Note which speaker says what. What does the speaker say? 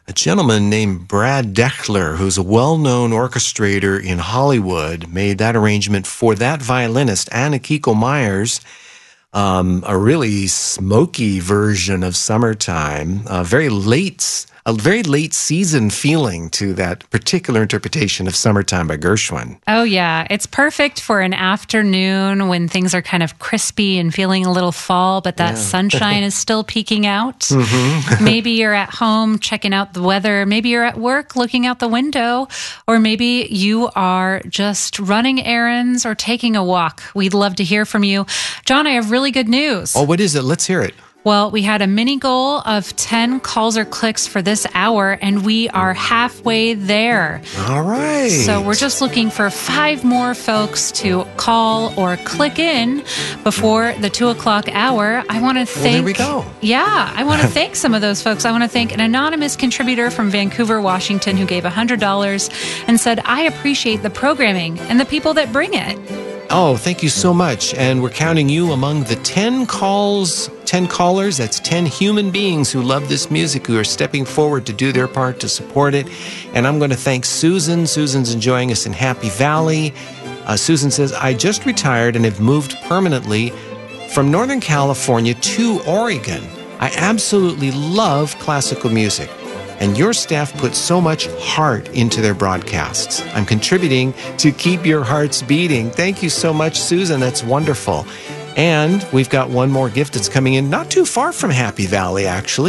Speaker 1: A gentleman named Brad Dechler, who's a well-known orchestrator in Hollywood, made that arrangement for that violinist, Anna Kiko Myers, a really smoky version of Summertime, a very late season feeling to that particular interpretation of Summertime by Gershwin.
Speaker 2: Oh, yeah. It's perfect for an afternoon when things are kind of crispy and feeling a little fall, but that sunshine is still peeking out. Mm-hmm. Maybe you're at home checking out the weather. Maybe you're at work looking out the window, or maybe you are just running errands or taking a walk. We'd love to hear from you. John, I have really good news.
Speaker 1: Oh, what is it? Let's hear it.
Speaker 2: Well, we had a mini goal of 10 calls or clicks for this hour, and we are halfway there.
Speaker 1: All right.
Speaker 2: So we're just looking for 5 more folks to call or click in before the 2 o'clock hour. I want to thank...
Speaker 1: Well, there we go.
Speaker 2: Yeah, I want to thank some of those folks. I want to thank an anonymous contributor from Vancouver, Washington, who gave $100 and said, I appreciate the programming and the people that bring it.
Speaker 1: Oh, thank you so much. And we're counting you among the 10 callers. That's 10 human beings who love this music, who are stepping forward to do their part to support it. And I'm going to thank Susan. Susan's enjoying us in Happy Valley. Susan says, I just retired and have moved permanently from Northern California to Oregon. I absolutely love classical music. And your staff puts so much heart into their broadcasts. I'm contributing to keep your hearts beating. Thank you so much, Susan. That's wonderful. And we've got one more gift that's coming in not too far from Happy Valley, actually.